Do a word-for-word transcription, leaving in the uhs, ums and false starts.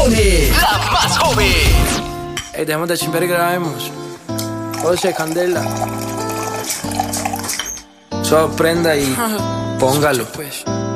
joven. La más joven. Ey, dejemos de chimper y grabemos. José, Candela. Sorprenda y póngalo. Pues.